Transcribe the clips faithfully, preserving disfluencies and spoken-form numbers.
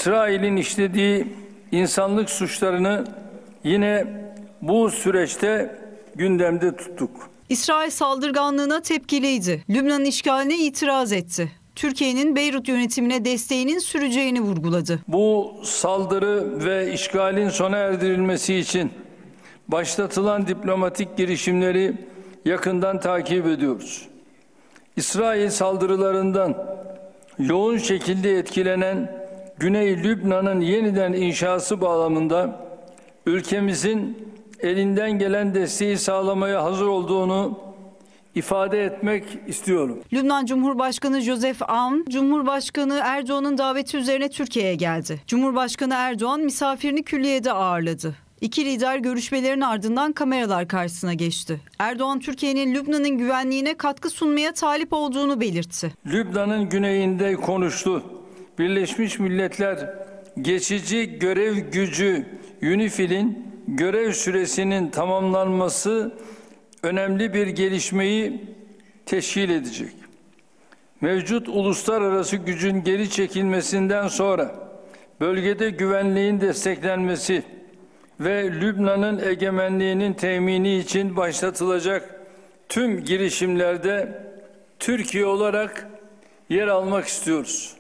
İsrail'in işlediği insanlık suçlarını yine bu süreçte gündemde tuttuk. İsrail saldırganlığına tepkiliydi. Lübnan işgaline itiraz etti. Türkiye'nin Beyrut yönetimine desteğinin süreceğini vurguladı. Bu saldırı ve işgalin sona erdirilmesi için başlatılan diplomatik girişimleri yakından takip ediyoruz. İsrail saldırılarından yoğun şekilde etkilenen Güney Lübnan'ın yeniden inşası bağlamında ülkemizin elinden gelen desteği sağlamaya hazır olduğunu ifade etmek istiyorum. Lübnan Cumhurbaşkanı Joseph Aoun, Cumhurbaşkanı Erdoğan'ın daveti üzerine Türkiye'ye geldi. Cumhurbaşkanı Erdoğan misafirini külliyede ağırladı. İki lider görüşmelerin ardından kameralar karşısına geçti. Erdoğan, Türkiye'nin Lübnan'ın güvenliğine katkı sunmaya talip olduğunu belirtti. Lübnan'ın güneyinde konuştu. Birleşmiş Milletler geçici görev gücü UNIFIL'in görev süresinin tamamlanması önemli bir gelişmeyi teşkil edecek. Mevcut uluslararası gücün geri çekilmesinden sonra bölgede güvenliğin desteklenmesi ve Lübnan'ın egemenliğinin temini için başlatılacak tüm girişimlerde Türkiye olarak yer almak istiyoruz.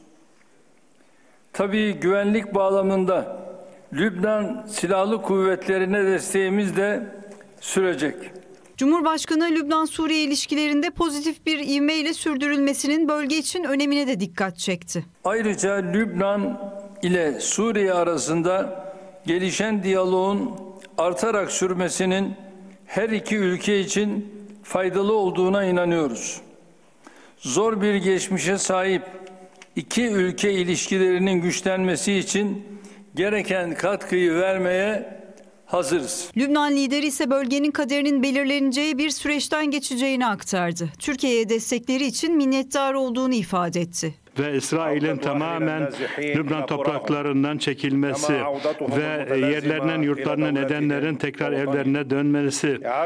Tabii güvenlik bağlamında Lübnan Silahlı Kuvvetlerine desteğimiz de sürecek. Cumhurbaşkanı Lübnan-Suriye ilişkilerinde pozitif bir ivmeyle sürdürülmesinin bölge için önemine de dikkat çekti. Ayrıca Lübnan ile Suriye arasında gelişen diyaloğun artarak sürmesinin her iki ülke için faydalı olduğuna inanıyoruz. Zor bir geçmişe sahip iki ülke ilişkilerinin güçlenmesi için gereken katkıyı vermeye hazırız. Lübnan lideri ise bölgenin kaderinin belirleneceği bir süreçten geçeceğini aktardı. Türkiye'ye destekleri için minnettar olduğunu ifade etti. Ve İsrail'in tamamen Lübnan topraklarından çekilmesi ve yerlerinden yurtlarının edenlerin tekrar evlerine dönmesi,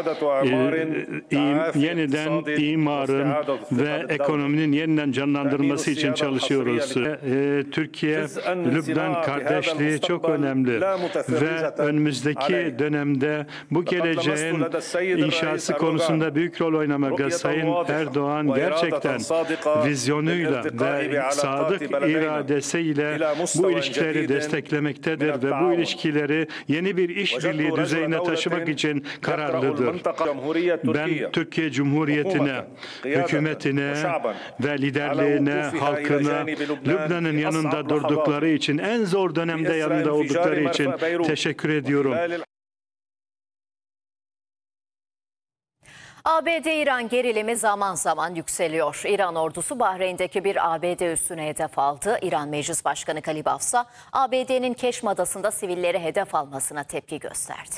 e, yeniden imarın ve ekonominin yeniden canlandırılması için çalışıyoruz. E, Türkiye-Lübnan kardeşliği çok önemli ve önümüzdeki dönemde bu geleceğin inşası konusunda büyük rol oynamakta. Sayın Erdoğan gerçekten vizyonuyla ve sadık iradesiyle bu ilişkileri desteklemektedir ve bu ilişkileri yeni bir işbirliği düzeyine taşımak için kararlıdır. Ben Türkiye Cumhuriyeti'ne, hükümetine ve liderliğine, halkına, Lübnan'ın yanında durdukları için, en zor dönemde yanında oldukları için teşekkür ediyorum. A B D-İran gerilimi zaman zaman yükseliyor. İran ordusu Bahreyn'deki bir A B D üssüne hedef aldı. İran Meclis Başkanı Kalibaf ise A B D'nin Keşm Adası'nda sivilleri hedef almasına tepki gösterdi.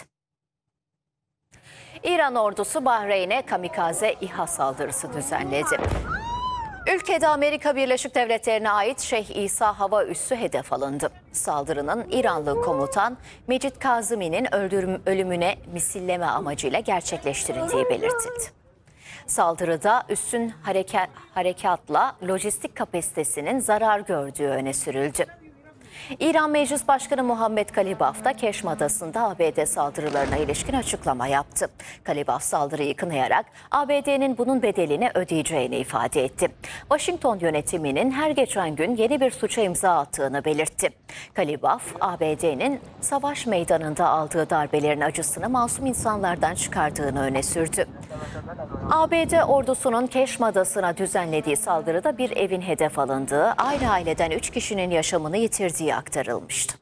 İran ordusu Bahreyn'e kamikaze İHA saldırısı düzenledi. Ülkede Amerika Birleşik Devletleri'ne ait Şeyh İsa Hava Üssü hedef alındı. Saldırının İranlı komutan Mecid Kazımi'nin ölümüne misilleme amacıyla gerçekleştirildiği belirtildi. Saldırıda üssün harekat, harekatla lojistik kapasitesinin zarar gördüğü öne sürüldü. İran Meclis Başkanı Muhammed Kalibaf da Keşm Adası'nda A B D saldırılarına ilişkin açıklama yaptı. Kalibaf saldırıyı kınayarak A B D'nin bunun bedelini ödeyeceğini ifade etti. Washington yönetiminin her geçen gün yeni bir suça imza attığını belirtti. Kalibaf, A B D'nin savaş meydanında aldığı darbelerin acısını masum insanlardan çıkardığını öne sürdü. A B D ordusunun Keşm Adası'na düzenlediği saldırıda bir evin hedef alındığı, aynı aileden üç kişinin yaşamını yitirdiği aktarılmıştı.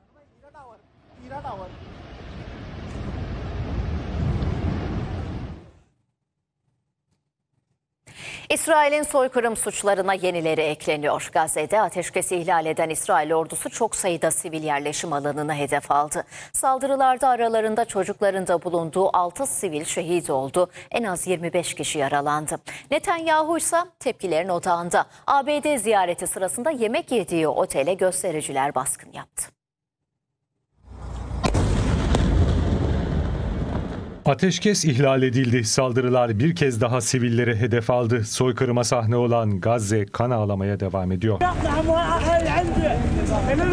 İsrail'in soykırım suçlarına yenileri ekleniyor. Gazze'de ateşkesi ihlal eden İsrail ordusu çok sayıda sivil yerleşim alanını hedef aldı. Saldırılarda aralarında çocukların da bulunduğu altı sivil şehit oldu. En az yirmi beş kişi yaralandı. Netanyahu ise tepkilerin odağında. A B D ziyareti sırasında yemek yediği otele göstericiler baskın yaptı. Ateşkes ihlal edildi. Saldırılar bir kez daha sivilleri hedef aldı. Soykırıma sahne olan Gazze kan ağlamaya devam ediyor.